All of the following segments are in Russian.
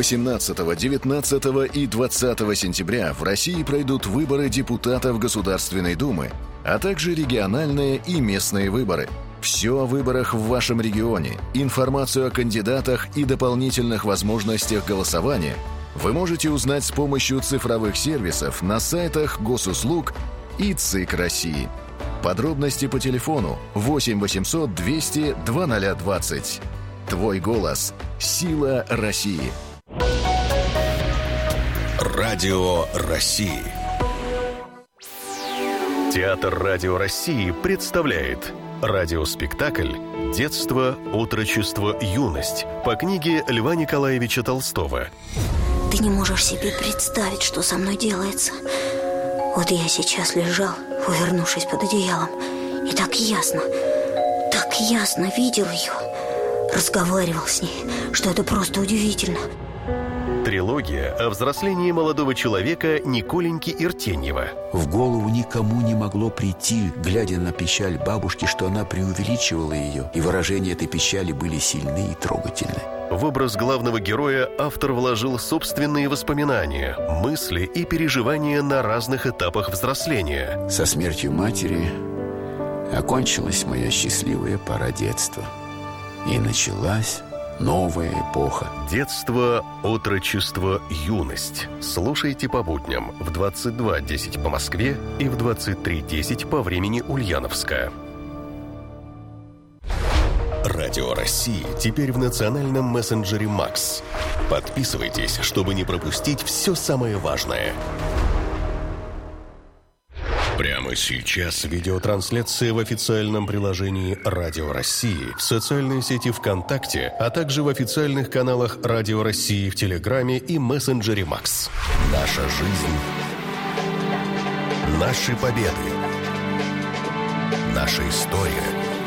18, 19 и 20 сентября в России пройдут выборы депутатов Государственной Думы, а также региональные и местные выборы. Все о выборах в вашем регионе, информацию о кандидатах и дополнительных возможностях голосования вы можете узнать с помощью цифровых сервисов на сайтах Госуслуг и ЦИК России. Подробности по телефону 8 800 200 2020. Твой голос – сила России. Радио России. Театр Радио России представляет радиоспектакль «Детство, отрочество, юность» по книге Льва Николаевича Толстого. Ты не можешь себе представить, что со мной делается. Вот я сейчас лежал, увернувшись под одеялом, и так ясно видел ее, разговаривал с ней, что это просто удивительно. Трилогия о взрослении молодого человека Николеньки Иртеньева. В голову никому не могло прийти, глядя на печаль бабушки, что она преувеличивала ее, и выражения этой печали были сильны и трогательны. В образ главного героя автор вложил собственные воспоминания, мысли и переживания на разных этапах взросления. Со смертью матери окончилась моя счастливая пора детства. И началась новая эпоха. Детство, отрочество, юность. Слушайте по будням в 22:10 по Москве и в 23:10 по времени Ульяновска. Радио России теперь в национальном мессенджере Макс. Подписывайтесь, чтобы не пропустить все самое важное. Прямо сейчас видеотрансляция в официальном приложении Радио России, в социальной сети ВКонтакте, а также в официальных каналах Радио России в Телеграме и мессенджере Макс. Наша жизнь. Наши победы. Наша история.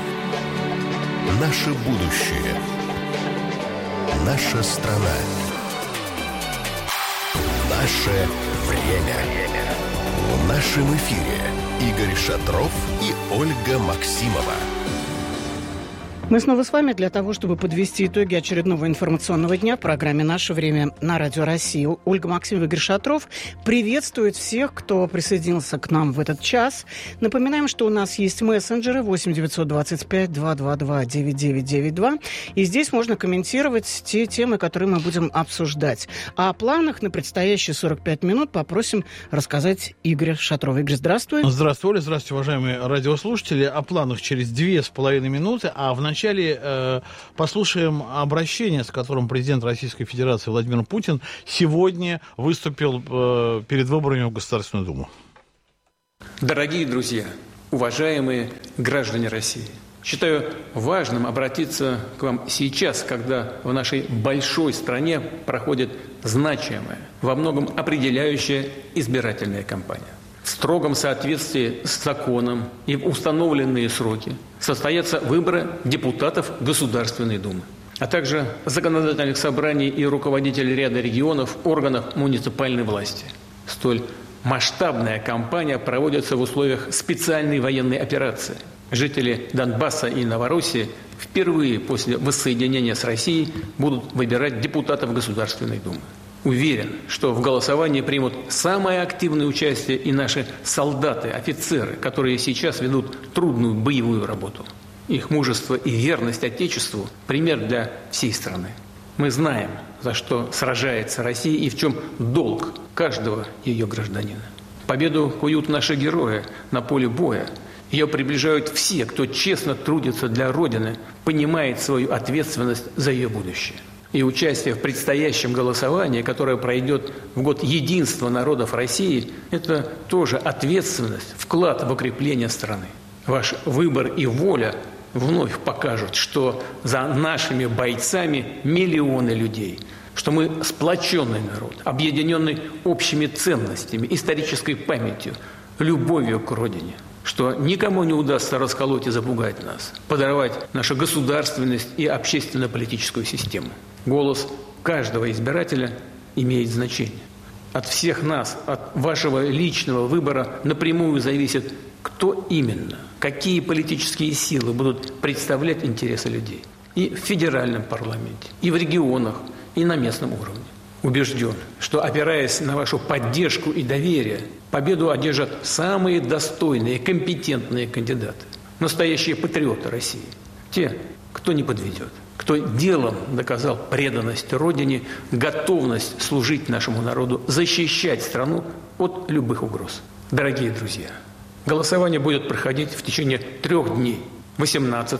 Наше будущее. Наша страна. Наше время. В нашем эфире Игорь Шатров и Ольга Максимова. Мы снова с вами для того, чтобы подвести итоги очередного информационного дня в программе «Наше время» на Радио России. Ольга Максимова, Игорь Шатров приветствует всех, кто присоединился к нам в этот час. Напоминаем, что у нас есть мессенджеры 8 925 222 9992. И здесь можно комментировать те темы, которые мы будем обсуждать. А о планах на предстоящие 45 минут попросим рассказать Игоря Шатрова. Игорь, здравствуй. Здравствуй, Оля. Здравствуйте, уважаемые радиослушатели. О планах через 2,5 минуты. А вначале послушаем обращение, с которым президент Российской Федерации Владимир Путин сегодня выступил перед выборами в Государственную Думу. Дорогие друзья, уважаемые граждане России, считаю важным обратиться к вам сейчас, когда в нашей большой стране проходит значимая, во многом определяющая избирательная кампания. В строгом соответствии с законом и в установленные сроки состоятся выборы депутатов Государственной Думы, а также законодательных собраний и руководителей ряда регионов, органов муниципальной власти. Столь масштабная кампания проводится в условиях специальной военной операции. Жители Донбасса и Новороссии впервые после воссоединения с Россией будут выбирать депутатов Государственной Думы. Уверен, что в голосовании примут самое активное участие и наши солдаты, офицеры, которые сейчас ведут трудную боевую работу. Их мужество и верность Отечеству – пример для всей страны. Мы знаем, за что сражается Россия и в чем долг каждого ее гражданина. Победу куют наши герои на поле боя. Ее приближают все, кто честно трудится для Родины, понимает свою ответственность за ее будущее. И участие в предстоящем голосовании, которое пройдет в год единства народов России, это тоже ответственность, вклад в укрепление страны. Ваш выбор и воля вновь покажут, что за нашими бойцами миллионы людей, что мы сплоченный народ, объединенный общими ценностями, исторической памятью, любовью к Родине, что никому не удастся расколоть и запугать нас, подорвать нашу государственность и общественно-политическую систему. Голос каждого избирателя имеет значение. От всех нас, от вашего личного выбора напрямую зависит, кто именно, какие политические силы будут представлять интересы людей. И в федеральном парламенте, и в регионах, и на местном уровне. убежден, что, опираясь на вашу поддержку и доверие, победу одержат самые достойные, компетентные кандидаты, настоящие патриоты России, те, кто не подведет, кто делом доказал преданность Родине, готовность служить нашему народу, защищать страну от любых угроз. Дорогие друзья, голосование будет проходить в течение 3 дней – 18,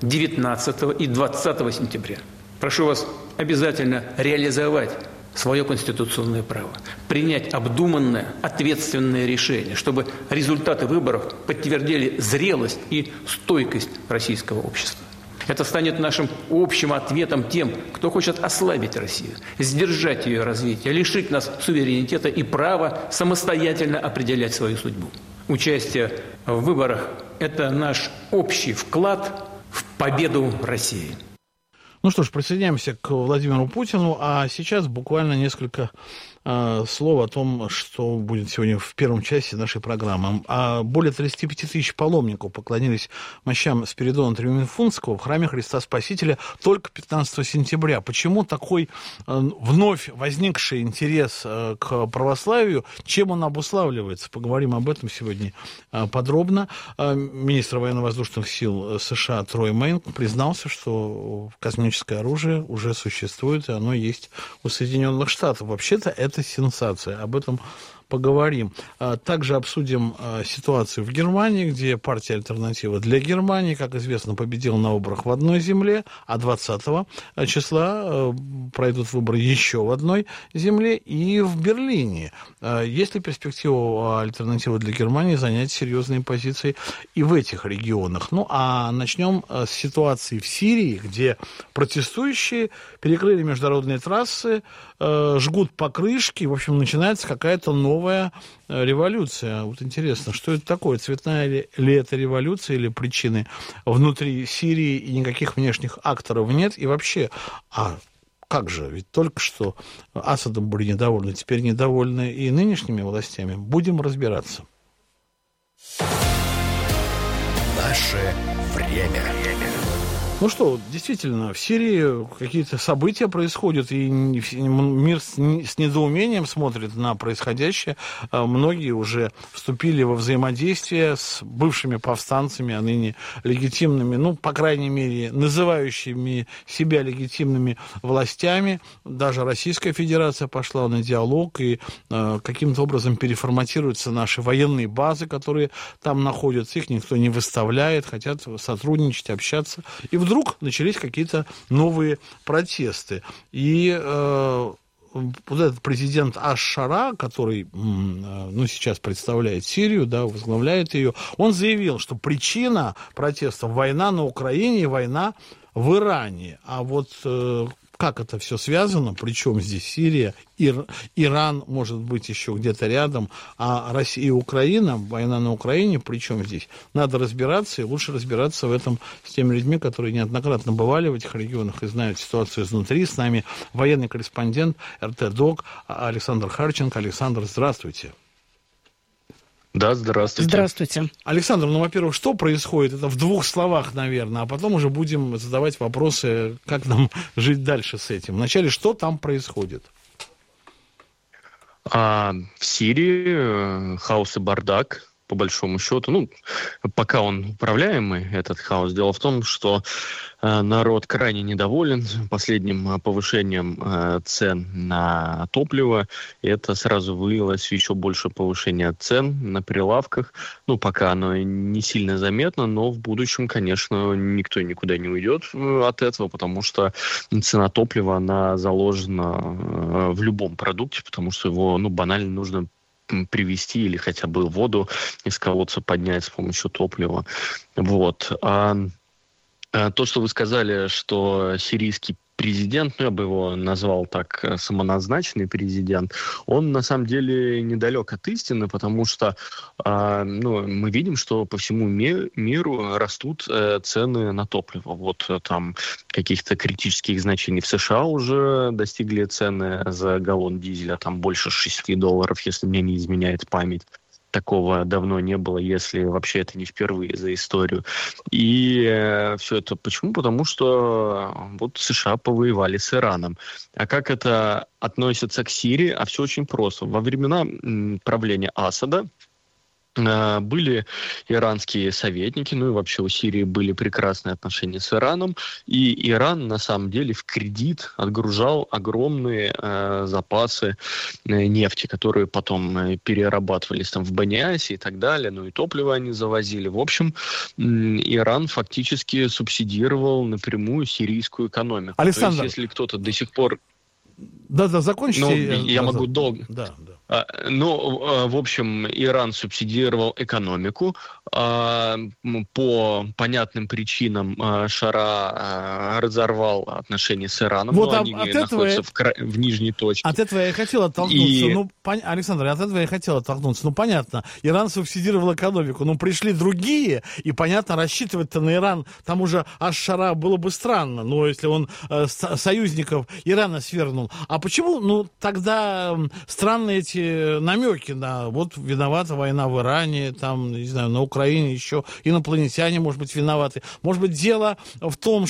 19 и 20 сентября. Прошу вас обязательно реализовать свое конституционное право, принять обдуманное, ответственное решение, чтобы результаты выборов подтвердили зрелость и стойкость российского общества. Это станет нашим общим ответом тем, кто хочет ослабить Россию, сдержать ее развитие, лишить нас суверенитета и права самостоятельно определять свою судьбу. Участие в выборах – это наш общий вклад в победу России. Ну что ж, присоединяемся к Владимиру Путину, а сейчас буквально несколько слов о том, что будет сегодня в первом часе нашей программы. Более 35 тысяч паломников поклонились мощам Спиридона Триумфунского в храме Христа Спасителя только 15 сентября. Почему такой вновь возникший интерес к православию? Чем он обуславливается? Поговорим об этом сегодня подробно. Министр военно-воздушных сил США Трой Мэйн признался, что космическое оружие уже существует, и оно есть у Соединенных Штатов. Вообще-то это сенсация. Об этом поговорим. Также обсудим ситуацию в Германии, где партия «Альтернатива для Германии», как известно, победила на выборах в одной земле, а 20 числа пройдут выборы еще в одной земле и в Берлине. Есть ли перспектива у «Альтернативы для Германии» занять серьезные позиции и в этих регионах? Ну, а начнем с ситуации в Сирии, где протестующие перекрыли международные трассы, жгут покрышки, в общем, начинается какая-то новая революция. Вот интересно, что это такое? Цветная ли это революция или причины внутри Сирии и никаких внешних акторов нет? И вообще, как же? Ведь только что Асадом были недовольны, теперь недовольны и нынешними властями. Будем разбираться. Наше время. Ну что, действительно, в Сирии какие-то события происходят, и мир с недоумением смотрит на происходящее. Многие уже вступили во взаимодействие с бывшими повстанцами, а ныне легитимными, ну, по крайней мере, называющими себя легитимными властями. Даже Российская Федерация пошла на диалог, и каким-то образом переформатируются наши военные базы, которые там находятся. Их никто не выставляет, хотят сотрудничать, общаться. И вдруг начались какие-то новые протесты. И вот этот президент Аш-Шара, который сейчас представляет Сирию, да, возглавляет ее, он заявил, что причина протестов — война на Украине и война в Иране. А вот как это все связано, причем здесь Сирия, Иран, может быть, еще где-то рядом, а Россия и Украина, война на Украине, причем здесь? Надо разбираться, и лучше разбираться в этом с теми людьми, которые неоднократно бывали в этих регионах и знают ситуацию изнутри. С нами военный корреспондент РТ-ДОК Александр Харченко. Александр, здравствуйте. Да, здравствуйте. Здравствуйте. Александр, во-первых, что происходит? Это в 2 словах, наверное, а потом уже будем задавать вопросы, как нам жить дальше с этим. Вначале, что там происходит? В Сирии хаос и бардак, по большому счету. Пока он управляемый, этот хаос. Дело в том, что народ крайне недоволен последним повышением цен на топливо. И это сразу вылилось в еще больше повышение цен на прилавках. Пока оно не сильно заметно, но в будущем, конечно, никто никуда не уйдет от этого, потому что цена топлива, она заложена в любом продукте, потому что его, банально нужно привезти или хотя бы воду из колодца поднять с помощью топлива. Вот. То, что вы сказали, что сирийский президент, я бы его назвал так, самоназначенный президент, он на самом деле недалек от истины, потому что мы видим, что по всему миру растут цены на топливо. Вот там каких-то критических значений в США уже достигли цены за галлон дизеля, там больше $6, если мне не изменяет память. такого давно не было, если вообще это не впервые за историю. И все это почему? Потому что вот США повоевали с Ираном. А как это относится к Сирии? А все очень просто. Во времена правления Асада были иранские советники, ну и вообще у Сирии были прекрасные отношения с Ираном, и Иран на самом деле в кредит отгружал огромные запасы нефти, которые потом перерабатывались там в Баниасе и так далее, ну и топливо они завозили. В общем, Иран фактически субсидировал напрямую сирийскую экономику. Александр, то есть, если кто-то до сих пор... Да, закончите. Ну, я могу долго. Да. Ну, в общем, Иран субсидировал экономику. По понятным причинам Шара разорвал отношения с Ираном. Вот они находятся в нижней точке. От этого я хотел оттолкнуться. Александр, от этого я хотел оттолкнуться. Ну, понятно, Иран субсидировал экономику. Но пришли другие, и, понятно, рассчитывать-то на Иран, там уже аж Шара было бы странно. Но если он союзников Ирана свергнул. А почему, тогда странные эти намеки на вот виновата война в Иране, там, не знаю, на Украине еще инопланетяне, может быть, виноваты. Может быть, дело в том,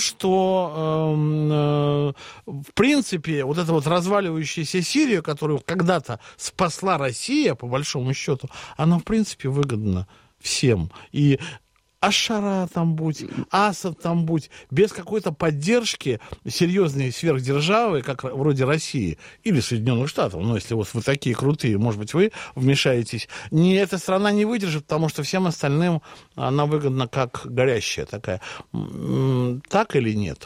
что в принципе вот эта вот разваливающаяся Сирия, которую когда-то спасла Россия, по большому счету, она в принципе выгодна всем. И Аш-Шара там будь, Асад там будь, без какой-то поддержки серьезной сверхдержавы, как вроде России или Соединенных Штатов, если вот вы такие крутые, может быть, вы вмешаетесь, эта страна не выдержит, потому что всем остальным она выгодна как горящая такая. Так или нет?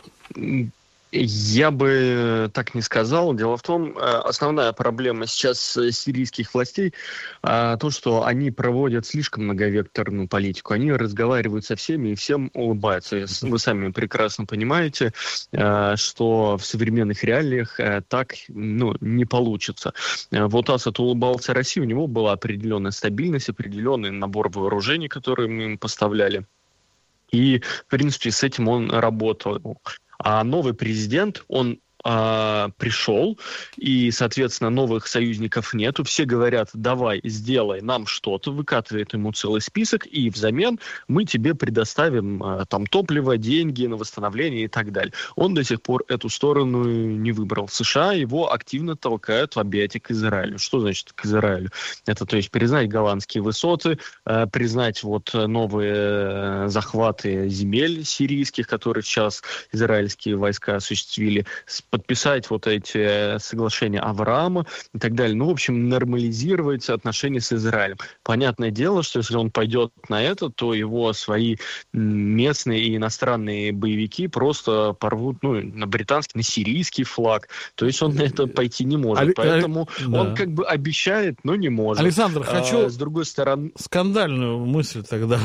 Я бы так не сказал. Дело в том, основная проблема сейчас сирийских властей то, что они проводят слишком многовекторную политику. Они разговаривают со всеми и всем улыбаются. Вы сами прекрасно понимаете, что в современных реалиях так не получится. Вот Асад улыбался России, у него была определенная стабильность, определенный набор вооружений, которые мы им поставляли. И, в принципе, с этим он работал. А новый президент, он пришел, и, соответственно, новых союзников нету. Все говорят, давай, сделай нам что-то, выкатывает ему целый список, и взамен мы тебе предоставим там топливо, деньги на восстановление и так далее. Он до сих пор эту сторону не выбрал. США его активно толкают в объятия к Израилю. Что значит к Израилю? Это, то есть, признать голландские высоты, признать вот новые захваты земель сирийских, которые сейчас израильские войска осуществили, подписать вот эти соглашения Авраама и так далее. В общем, нормализировать отношения с Израилем. Понятное дело, что если он пойдет на это, то его свои местные и иностранные боевики просто порвут на британский, на сирийский флаг. То есть он на это пойти не может. Поэтому он как бы обещает, но не может. Александр, хочу с другой стороны... скандальную мысль тогда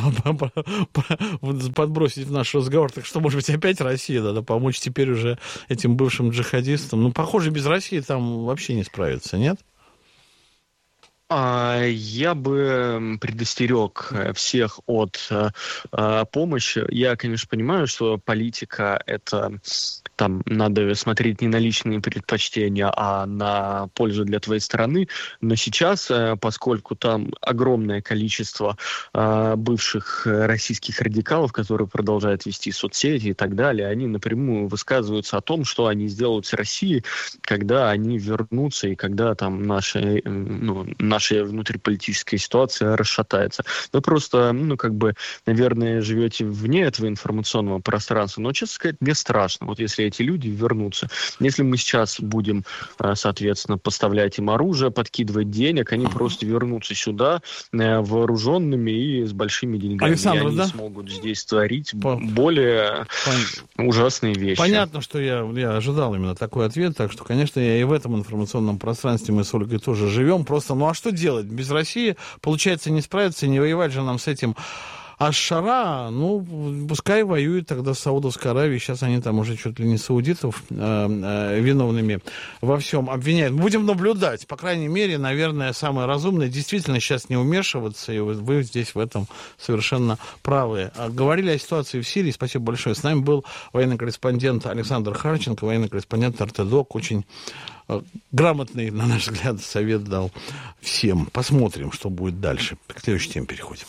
подбросить в наш разговор. Так что, может быть, опять Россия надо помочь теперь уже этим бывшим джихадистам. Похоже, без России там вообще не справиться, нет? Я бы предостерег всех от помощи. Я, конечно, понимаю, что политика — это там надо смотреть не на личные предпочтения, а на пользу для твоей страны. Но сейчас, поскольку там огромное количество бывших российских радикалов, которые продолжают вести соцсети и так далее, они напрямую высказываются о том, что они сделают с Россией, когда они вернутся и когда там наша внутриполитическая ситуация расшатается. Вы просто, наверное, живете вне этого информационного пространства. Но, честно сказать, мне страшно, вот если эти люди вернутся. Если мы сейчас будем, соответственно, поставлять им оружие, подкидывать денег, они просто вернутся сюда вооруженными и с большими деньгами. Александр, и они смогут здесь творить более ужасные вещи. Понятно, что я ожидал именно такой ответ, так что, конечно, я и в этом информационном пространстве мы с Ольгой тоже живем. Просто, а что делать? Без России, получается, не справиться, не воевать же нам с этим. А Шара, пускай воюет тогда с Саудовской Аравией. Сейчас они там уже чуть ли не саудитов виновными во всем обвиняют. Будем наблюдать. По крайней мере, наверное, самое разумное действительно сейчас не вмешиваться. И вы здесь в этом совершенно правы. Говорили о ситуации в Сирии. Спасибо большое. С нами был военный корреспондент Александр Харченко, военный корреспондент РТ-ДОК. Очень грамотный, на наш взгляд, совет дал всем. Посмотрим, что будет дальше. К следующей теме переходим.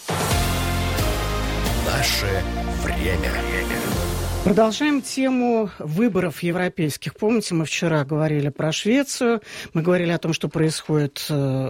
Наше время. Продолжаем тему выборов европейских. Помните, мы вчера говорили про Швецию, мы говорили о том, что происходит,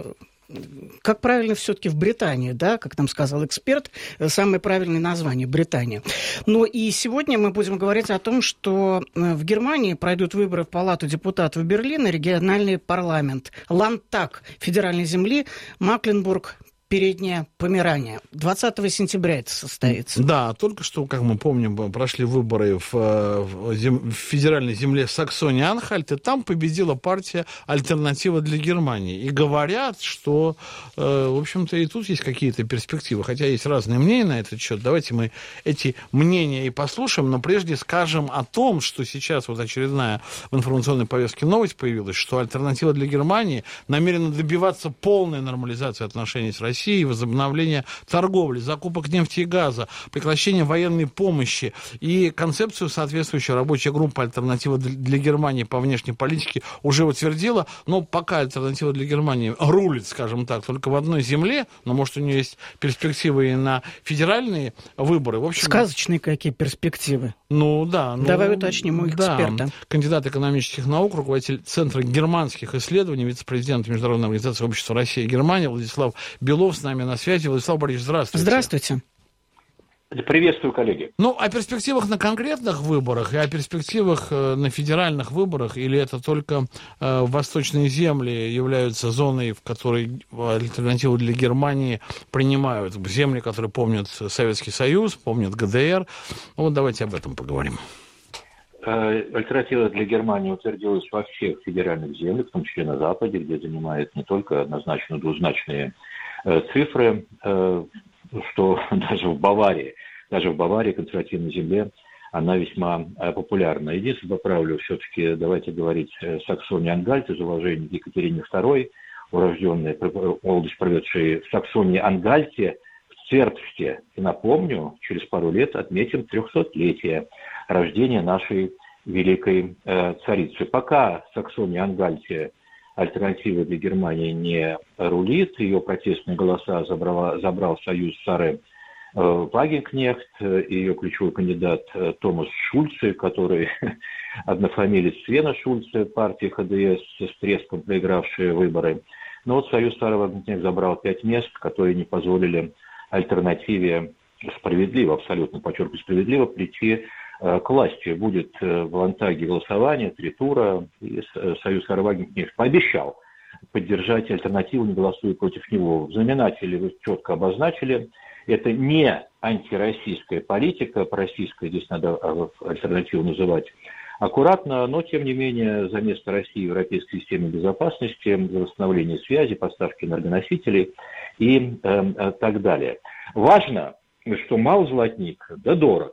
как правильно все-таки в Британии, да, как нам сказал эксперт, самое правильное название – Британия. Но и сегодня мы будем говорить о том, что в Германии пройдут выборы в Палату депутатов Берлина, региональный парламент, Ландтаг федеральной земли, Мекленбург, Передняя Померания. 20 сентября это состоится. Да, только что, как мы помним, прошли выборы в федеральной земле Саксония-Анхальт, и там победила партия «Альтернатива для Германии». И говорят, что, в общем-то, и тут есть какие-то перспективы, хотя есть разные мнения на этот счет. Давайте мы эти мнения и послушаем, но прежде скажем о том, что сейчас вот очередная в информационной повестке новость появилась, что «Альтернатива для Германии» намерена добиваться полной нормализации отношений с Россией, возобновления торговли, закупок нефти и газа, прекращения военной помощи и концепцию соответствующая рабочая группа «Альтернатива для Германии» по внешней политике уже утвердила, но пока «Альтернатива для Германии» рулит, скажем так, только в одной земле, но, может, у нее есть перспективы и на федеральные выборы. В общем, сказочные какие перспективы. Ну, да. Давай уточним у эксперта. Да. Кандидат экономических наук, руководитель Центра германских исследований, вице-президент Международной организации общества Россия и Германия Владислав Белов с нами на связи. Владислав Борисович, здравствуйте. Здравствуйте. Приветствую, коллеги. Ну, о перспективах на конкретных выборах и о перспективах на федеральных выборах, или это только восточные земли являются зоной, в которой альтернативу для Германии принимают? Земли, которые помнят Советский Союз, помнят ГДР. Вот давайте об этом поговорим. Альтернатива для Германии утвердилась во всех федеральных землях, в том числе на Западе, где занимает не только однозначно двузначные цифры, что даже в Баварии консервативной земле она весьма популярна. Единственное, поправлю, все-таки давайте говорить Саксония-Анхальт из уважения к Екатерине II, урожденной, молодость проведшей в Саксонии-Анхальте, в Цербсте. И напомню, через пару лет отметим 300-летие рождения нашей великой царицы. Пока в Саксонии-Анхальте альтернатива для Германии не рулит, ее протестные голоса забрал союз Сары Вагенкнехт, ее ключевой кандидат Томас Шульце, который однофамилец Свена Шульце, партии ХДС, с треском проигравшие выборы. Но вот союз Сары Вагенкнехт забрал 5 мест, которые не позволили альтернативе справедливо, абсолютно, подчеркиваю, справедливо прийти к власти. Будет в Ландтаге голосование, 3 тура, и союз Сары Вагенкнехт пообещал поддержать альтернативу, не голосуя против него. В знаменателе вы четко обозначили, это не антироссийская политика, пророссийская здесь надо альтернативу называть аккуратно, но тем не менее за место России в европейской системе безопасности, за восстановление связи, поставки энергоносителей и так далее. Важно, что мал золотник, да дорог.